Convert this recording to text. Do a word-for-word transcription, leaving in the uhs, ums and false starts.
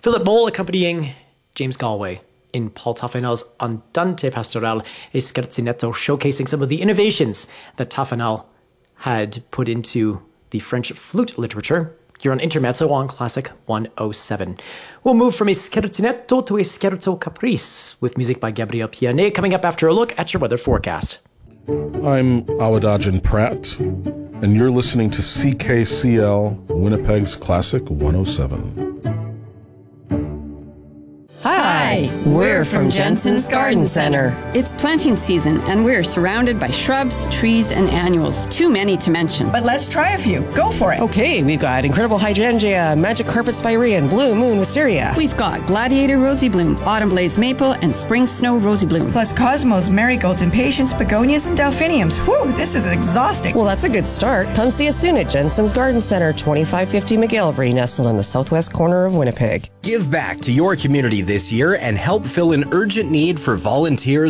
Philip Mole accompanying James Galway in Paul Taffanel's Andante Pastorale, a scherzinetto showcasing some of the innovations that Taffanel had put into the French flute literature. Here on Intermezzo on Classic one oh seven. We'll move from a scherzinetto to a scherzo caprice with music by Gabriel Pianet coming up after a look at your weather forecast. I'm Awadajan Pratt, and you're listening to C K C L Winnipeg's Classic one oh seven. Hi, we're from Jensen's Garden Center. It's planting season, and we're surrounded by shrubs, trees, and annuals, too many to mention. But let's try a few. Go for it. Okay, we've got incredible hydrangea, magic carpet spirea, blue moon wisteria. We've got gladiator rosy bloom, autumn blaze maple, and spring snow rosy bloom. Plus cosmos, marigolds, impatiens, begonias, and delphiniums. Whew, this is exhausting. Well, that's a good start. Come see us soon at Jensen's Garden Center, twenty-five fifty McGillivray, nestled in the southwest corner of Winnipeg. Give back to your community this year and help fill an urgent need for volunteers